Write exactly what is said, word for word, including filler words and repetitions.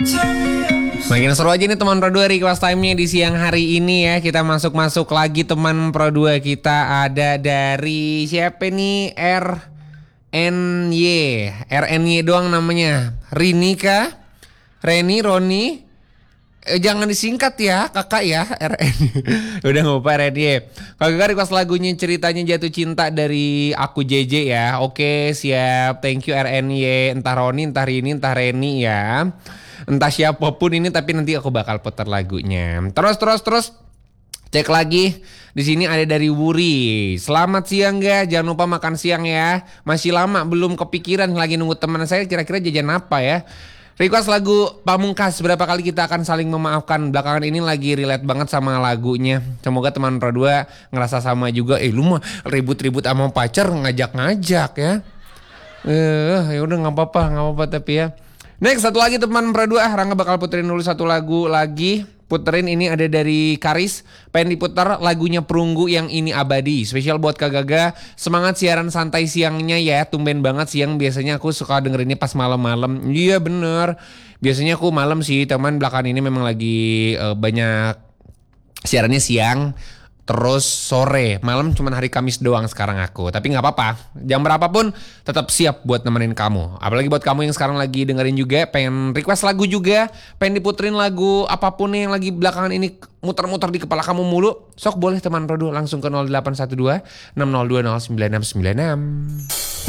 Makin seru aja nih teman Pro dua request time-nya di siang hari ini ya. Kita masuk-masuk lagi teman Pro dua. Kita ada dari siapa nih? R N Y. R N Y doang namanya. Rini kah? Reni, Roni? Eh, jangan disingkat ya kakak ya. R N Y. Udah gak apa-apa R N Y. Kalau kakak request lagunya ceritanya jatuh cinta dari aku J J ya. Oke siap. Thank you R N Y. Entah Roni, entah Rini, entah Reni ya. Entah siapapun ini tapi nanti aku bakal putar lagunya. Terus terus terus cek lagi. Di sini ada dari Wuri. Selamat siang ga, jangan lupa makan siang ya. Masih lama belum kepikiran lagi nunggu teman saya kira-kira jajan apa ya. Request lagu Pamungkas. Berapa kali kita akan saling memaafkan. Belakangan ini lagi relate banget sama lagunya. Semoga teman Pro dua ngerasa sama juga. Eh lu mah ribut-ribut sama pacar ngajak-ngajak ya. Eh ya udah nggak apa-apa, nggak apa-apa tapi ya. Next satu lagi teman Pro dua, Rangga bakal puterin dulu satu lagu lagi. Puterin ini ada dari Karis. Pengen diputar lagunya Perunggu yang ini abadi. Spesial buat Kak Gaga. Semangat siaran santai siangnya ya. Tumben banget siang, biasanya aku suka dengerinnya pas malam-malam. Iya bener. Biasanya aku malam sih, teman belakangan ini memang lagi uh, banyak siarannya siang. Terus sore, malam cuma hari Kamis doang sekarang aku. Tapi gak apa-apa, jam berapapun tetap siap buat nemenin kamu. Apalagi buat kamu yang sekarang lagi dengerin juga, pengen request lagu juga, pengen diputerin lagu apapun yang lagi belakangan ini muter-muter di kepala kamu mulu. Sok boleh teman Pro dua langsung ke nol delapan satu dua enam nol dua nol sembilan enam sembilan enam.